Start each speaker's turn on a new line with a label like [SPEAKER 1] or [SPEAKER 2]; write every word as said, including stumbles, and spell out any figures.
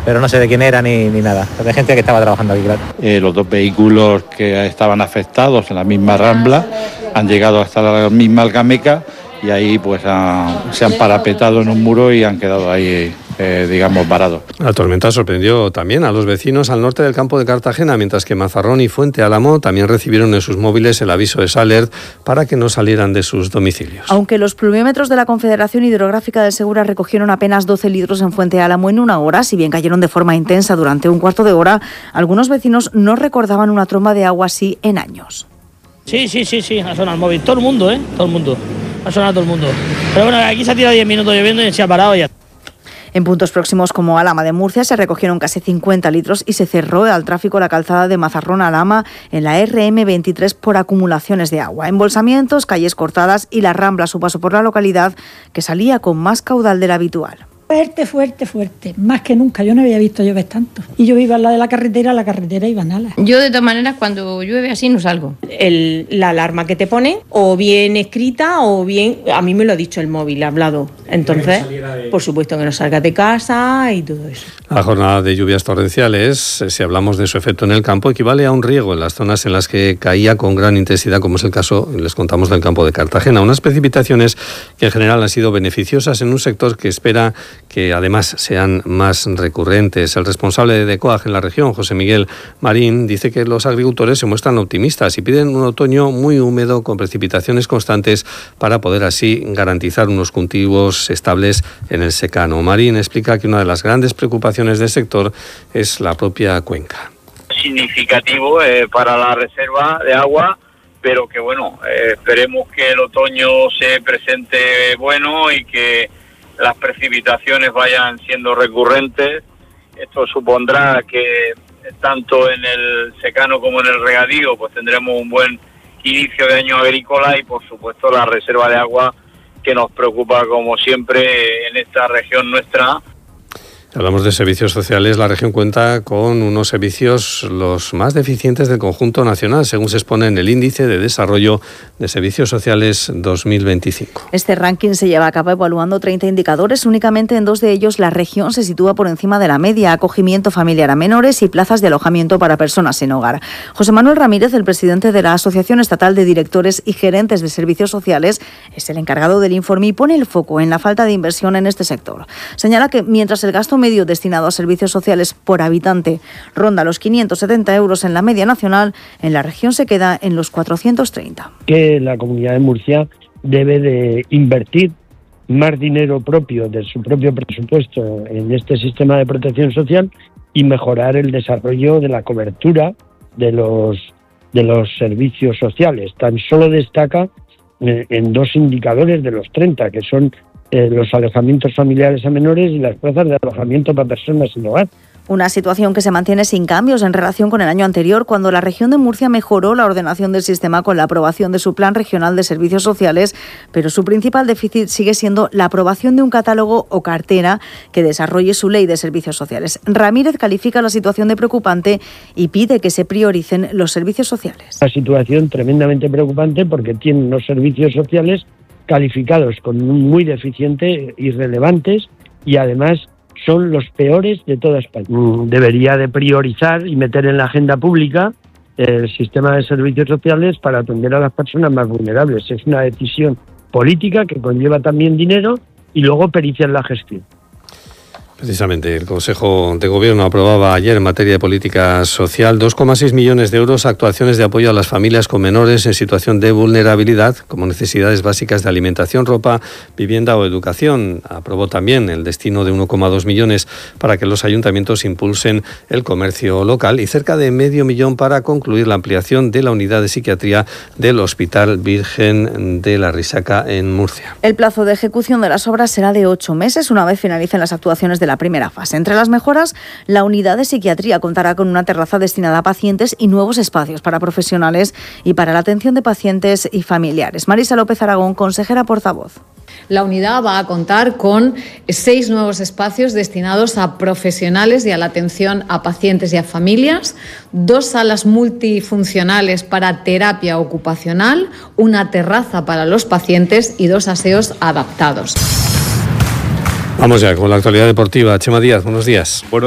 [SPEAKER 1] pero no sé de quién era ni, ni nada, de gente que estaba trabajando aquí, claro.
[SPEAKER 2] Eh, los dos vehículos que estaban afectados en la misma rambla han llegado hasta la misma Algameca y ahí pues han, se han parapetado en un muro y han quedado ahí, eh, digamos, varados.
[SPEAKER 3] La tormenta sorprendió también a los vecinos al norte del campo de Cartagena, mientras que Mazarrón y Fuente Álamo también recibieron en sus móviles el aviso de Salert para que no salieran de sus domicilios.
[SPEAKER 4] Aunque los pluviómetros de la Confederación Hidrográfica del Segura recogieron apenas doce litros en Fuente Álamo en una hora, si bien cayeron de forma intensa durante un cuarto de hora, algunos vecinos no recordaban una tromba de agua así en años.
[SPEAKER 5] Sí, sí, sí, sí, ha sonado el móvil. Todo el mundo, ¿eh? Todo el mundo. Ha sonado todo el mundo. Pero bueno, aquí se ha tirado diez minutos lloviendo y se ha parado ya.
[SPEAKER 4] En puntos próximos como Alhama de Murcia se recogieron casi cincuenta litros y se cerró al tráfico la calzada de Mazarrón a Alhama en la erre eme veintitrés por acumulaciones de agua, embolsamientos, calles cortadas y la Rambla a su paso por la localidad, que salía con más caudal del habitual.
[SPEAKER 6] Fuerte, fuerte, fuerte. Más que nunca. Yo no había visto llover tanto. Y yo iba al lado de la carretera, la carretera iba nada.
[SPEAKER 7] Yo, de todas maneras, cuando llueve así no salgo.
[SPEAKER 8] El, la alarma que te ponen, o bien escrita, o bien... A mí me lo ha dicho el móvil, ha hablado. Entonces, de... por supuesto que no salgas de casa y todo eso.
[SPEAKER 3] La jornada de lluvias torrenciales, si hablamos de su efecto en el campo, equivale a un riego en las zonas en las que caía con gran intensidad, como es el caso, les contamos, del campo de Cartagena. Unas precipitaciones que en general han sido beneficiosas en un sector que espera que además sean más recurrentes. El responsable de DECOAG en la región, José Miguel Marín, dice que los agricultores se muestran optimistas y piden un otoño muy húmedo con precipitaciones constantes para poder así garantizar unos cultivos estables en el secano. Marín explica que una de las grandes preocupaciones del sector es la propia cuenca.
[SPEAKER 9] Significativo eh, para la reserva de agua, pero que bueno, eh, esperemos que el otoño se presente bueno y que las precipitaciones vayan siendo recurrentes. Esto supondrá que tanto en el secano como en el regadío pues tendremos un buen inicio de año agrícola y por supuesto la reserva de agua que nos preocupa como siempre en esta región nuestra.
[SPEAKER 3] Hablamos de servicios sociales. La región cuenta con unos servicios los más deficientes del conjunto nacional, según se expone en el Índice de Desarrollo de Servicios Sociales dos mil veinticinco.
[SPEAKER 4] Este ranking se lleva a cabo evaluando treinta indicadores. Únicamente en dos de ellos la región se sitúa por encima de la media: acogimiento familiar a menores y plazas de alojamiento para personas sin hogar. José Manuel Ramírez, el presidente de la Asociación Estatal de Directores y Gerentes de Servicios Sociales, es el encargado del informe y pone el foco en la falta de inversión en este sector. Señala que mientras el gasto medio destinado a servicios sociales por habitante ronda los quinientos setenta euros en la media nacional, en la región se queda en los cuatrocientos treinta.
[SPEAKER 10] Que la Comunidad de Murcia debe de invertir más dinero propio de su propio presupuesto en este sistema de protección social y mejorar el desarrollo de la cobertura de los de los servicios sociales. Tan solo destaca eh, en dos indicadores de los treinta, que son Eh, los alojamientos familiares a menores y las plazas de alojamiento para personas sin hogar.
[SPEAKER 4] Una situación que se mantiene sin cambios en relación con el año anterior, cuando la región de Murcia mejoró la ordenación del sistema con la aprobación de su Plan Regional de Servicios Sociales, pero su principal déficit sigue siendo la aprobación de un catálogo o cartera que desarrolle su ley de servicios sociales. Ramírez califica la situación de preocupante y pide que se prioricen los servicios sociales.
[SPEAKER 10] Una situación tremendamente preocupante porque tienen unos servicios sociales calificados como muy deficientes, irrelevantes y además son los peores de toda España. Debería de priorizar y meter en la agenda pública el sistema de servicios sociales para atender a las personas más vulnerables. Es una decisión política que conlleva también dinero y luego pericia en la gestión.
[SPEAKER 3] Precisamente, el Consejo de Gobierno aprobaba ayer en materia de política social dos coma seis millones de euros a actuaciones de apoyo a las familias con menores en situación de vulnerabilidad, como necesidades básicas de alimentación, ropa, vivienda o educación. Aprobó también el destino de uno coma dos millones para que los ayuntamientos impulsen el comercio local y cerca de medio millón para concluir la ampliación de la unidad de psiquiatría del Hospital Virgen de la Risaca en Murcia.
[SPEAKER 4] El plazo de ejecución de las obras será de ocho meses, una vez finalicen las actuaciones de la primera fase. Entre las mejoras, la unidad de psiquiatría contará con una terraza destinada a pacientes y nuevos espacios para profesionales y para la atención de pacientes y familiares. Marisa López Aragón, consejera portavoz.
[SPEAKER 11] La unidad va a contar con seis nuevos espacios destinados a profesionales y a la atención a pacientes y a familias, dos salas multifuncionales para terapia ocupacional, una terraza para los pacientes y dos aseos adaptados.
[SPEAKER 3] Vamos ya con la actualidad deportiva. Chema Díaz, buenos días. Bueno.